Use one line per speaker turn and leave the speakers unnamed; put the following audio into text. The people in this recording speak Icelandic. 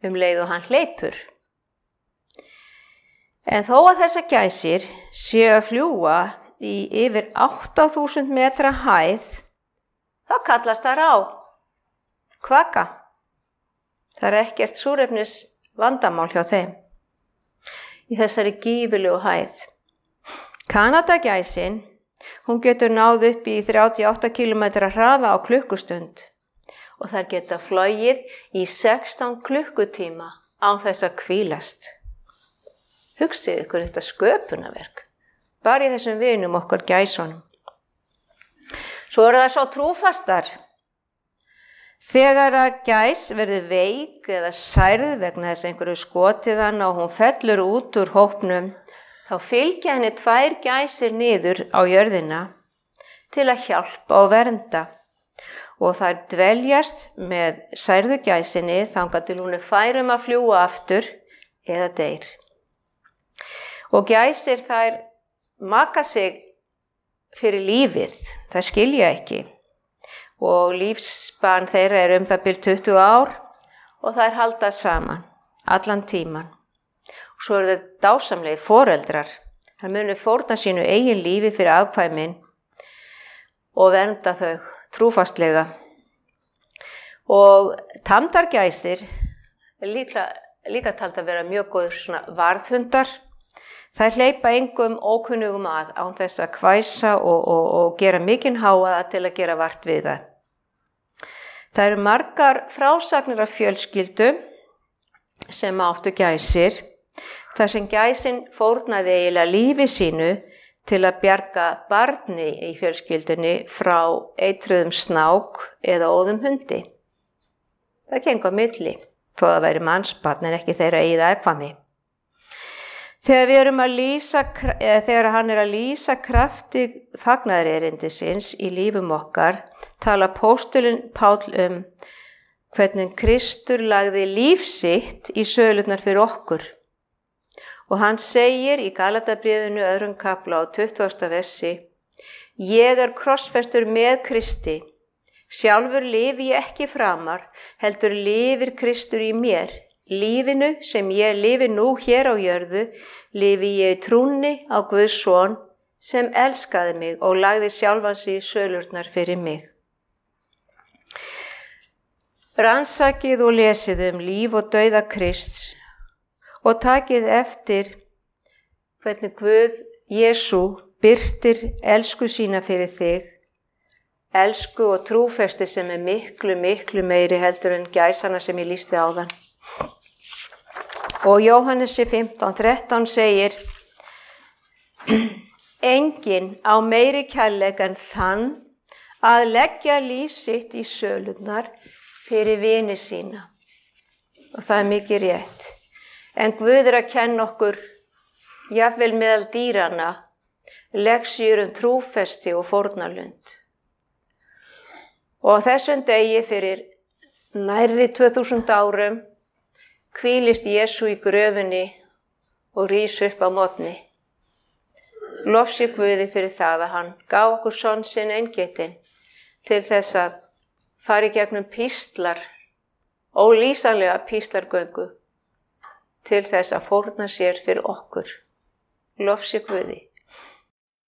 leið og hann hleypur. En þó að þessar gæsir séu að fljúga í yfir 8.000 metra hæð, þá kallast það rá, kvaka. Það er ekkert súrefnis vandamál hjá þeim í þessari gífurlegu hæð. Kanadagæsin, hún getur náð upp í 38 km hraða á klukkustund og þær geta flogið í 16 klukkutíma án þess að hvílast. Hugsið ykkur þetta sköpunarverk, bara í þessum vinum okkar gæsunum. Svo eru það svo trúfastar. Þegar að gæs verður veik eða særð vegna þess einhverju skotið hana og hún fellur út úr hópnum, þá fylgja henni 2 gæsir niður á jörðina til að hjálpa og vernda. Og þær dveljast með særðu gæsinni þangað til hún er fær að fljúga aftur eða deyr. Og gæsir þær maka sig fyrir lífið, þær skilja ekki. Og lífsbarn þeirra er það bil 20 ár og þær halda saman allan tíman. Og svo eru þau dásamlegi foreldrar. Þær munu fórna sínu eigin lífi fyrir afkvæmin og vernda þau trúfastlega. Og tamdargæsir er líka tald að vera mjög góður svona varðhundar. Þær hleypa engum ókunnugum að án þess að hvæsa og gera mikinn hávaða til að gera vart við það. Það eru margar frásagnir af fjölskyldum sem áttu gæsir, þar sem gæsin fórnaði eiginlega lífi sínu til að bjarga barni í fjölskyldunni frá eitruðum snák eða óðum hundi. Það gengur á milli, þó það væri mannsbarn en ekki þeirra eigið afkvæmi. Þegar hann er að lýsa krafti fagnaðarerindisins í lífum okkar, tala apóstolinn Páll hvernig Kristur lagði líf sitt í sölurnar fyrir okkur. Og hann segir í Galatabréfinu 2. kafla á 20. versi: Ég er krossfestur með Kristi, sjálfur lifi ég ekki framar, heldur lifir Kristur í mér. Lífinu sem ég lifi nú hér á jörðu, lifi ég í trúnni á Guðs son sem elskaði mig og lagði sjálfan sig í sölurnar fyrir mig. Rannsakið og lesið líf og dauða Krists og takið eftir hvernig Guð Jesú birtir elsku sína fyrir þig, elsku og trúfesti sem er miklu, miklu meiri heldur en gæsana sem ég lýsti áðan. Og Jóhannesi 15:13 segir: Enginn á meiri kærleik en þann að leggja líf sitt í sölurnar fyrir vini sína. Og það er mikið rétt. En Guð er að kenna okkur, jafnvel meðal dýrana, leksjur trúfesti og fórnarlund. Og á þessum degi fyrir nærri 2000 árum hvílist Jesú í gröfinni og rís upp á morgni. Lofsi Guði fyrir það að hann gaf okkur son sinn eingetinn til þess að fara í gegnum píslar, ólýsanlega píslargöngu, til þess að fórna sér fyrir okkur. Lofsi Guði.